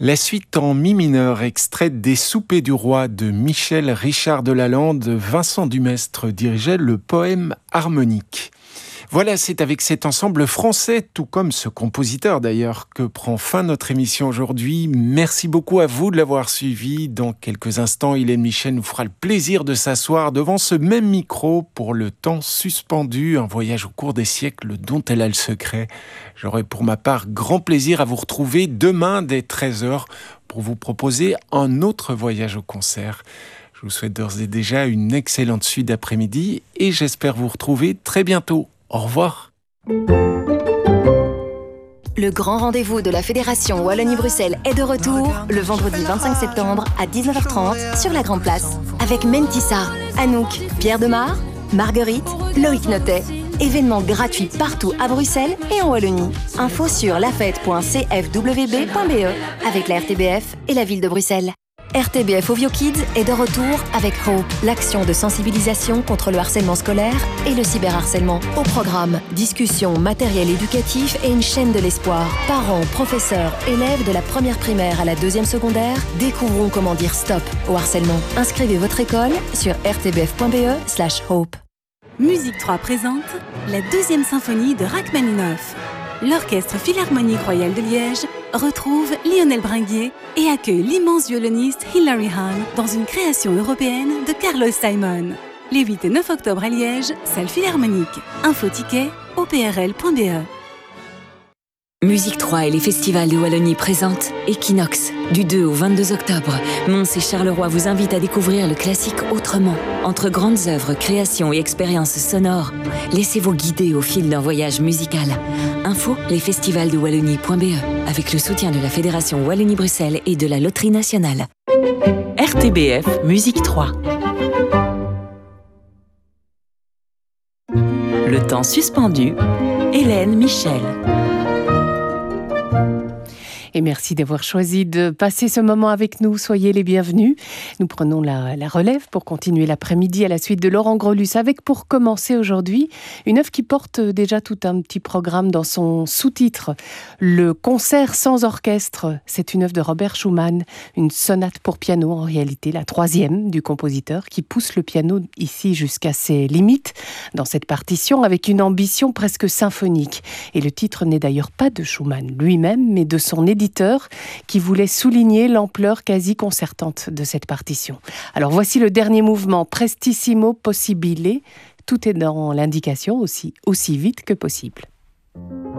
La suite en mi mineur, extraite des Soupers du Roi de Michel Richard de Lalande, Vincent Dumestre dirigeait le poème harmonique. Voilà, c'est avec cet ensemble français, tout comme ce compositeur d'ailleurs, que prend fin notre émission aujourd'hui. Merci beaucoup à vous de l'avoir suivi. Dans quelques instants, Hélène Michel nous fera le plaisir de s'asseoir devant ce même micro pour le temps suspendu, un voyage au cours des siècles dont elle a le secret. J'aurai pour ma part grand plaisir à vous retrouver demain dès 13h pour vous proposer un autre voyage au concert. Je vous souhaite d'ores et déjà une excellente suite d'après-midi et j'espère vous retrouver très bientôt. Au revoir. Le grand rendez-vous de la Fédération Wallonie-Bruxelles est de retour le vendredi 25 septembre à 19h30 sur la Grande Place avec Mentissa, Anouk, Pierre Demar, Marguerite, Loïc Notet. Événement gratuit partout à Bruxelles et en Wallonie. Info sur lafête.cfwb.be avec la RTBF et la ville de Bruxelles. RTBF Ovio Kids est de retour avec Hope, l'action de sensibilisation contre le harcèlement scolaire et le cyberharcèlement. Au programme, discussion, matériel éducatif et une chaîne de l'espoir. Parents, professeurs, élèves de la première primaire à la deuxième secondaire, découvrons comment dire stop au harcèlement. Inscrivez votre école sur rtbf.be/hope. Musique 3 présente la deuxième symphonie de Rachmaninoff. L'Orchestre Philharmonique Royal de Liège retrouve Lionel Bringuier et accueille l'immense violoniste Hilary Hahn dans une création européenne de Carlos Simon. Les 8 et 9 octobre à Liège, salle Philharmonique. Info ticket oprl.be. Musique 3 et les festivals de Wallonie présentent Equinox. Du 2 au 22 octobre, Mons et Charleroi vous invitent à découvrir le classique autrement. Entre grandes œuvres, créations et expériences sonores, laissez-vous guider au fil d'un voyage musical. Info, lesfestivalsdewallonie.be avec le soutien de la Fédération Wallonie-Bruxelles et de la Loterie Nationale. RTBF Musique 3. Le temps suspendu, Hélène Michel. Et merci d'avoir choisi de passer ce moment avec nous. Soyez les bienvenus. Nous prenons la relève pour continuer l'après-midi à la suite de Laurent Grolus avec, pour commencer aujourd'hui, une œuvre qui porte déjà tout un petit programme dans son sous-titre. Le concert sans orchestre, c'est une œuvre de Robert Schumann, une sonate pour piano en réalité, la 3e du compositeur, qui pousse le piano ici jusqu'à ses limites dans cette partition avec une ambition presque symphonique. Et le titre n'est d'ailleurs pas de Schumann lui-même, mais de son éditeur qui voulait souligner l'ampleur quasi concertante de cette partition. Alors voici le dernier mouvement, Prestissimo possibile. Tout est dans l'indication aussi vite que possible.